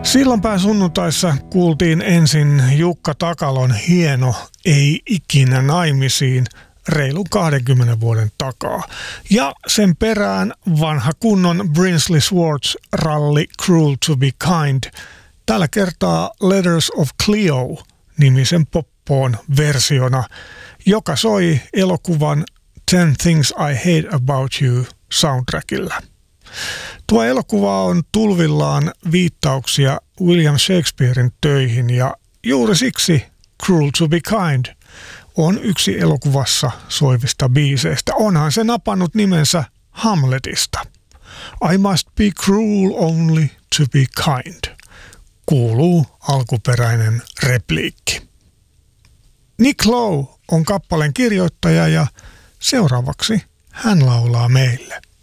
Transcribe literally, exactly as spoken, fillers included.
Sillanpään sunnuntaissa kuultiin ensin Jukka Takalon hieno Ei ikinä naimisiin reilun kahdenkymmenen vuoden takaa. Ja sen perään vanha kunnon Brinsley Schwarz ralli Cruel to be Kind. Tällä kertaa Letters of Cleo nimisen poppoon versiona, joka soi elokuvan Ten Things I Hate About You soundtrackilla. Tuo elokuva on tulvillaan viittauksia William Shakespearen töihin ja juuri siksi Cruel to be Kind on yksi elokuvassa soivista biiseistä. Onhan se napannut nimensä Hamletista. I must be cruel only to be kind, kuuluu alkuperäinen repliikki. Nick Lowe on kappaleen kirjoittaja ja seuraavaksi hän laulaa meille.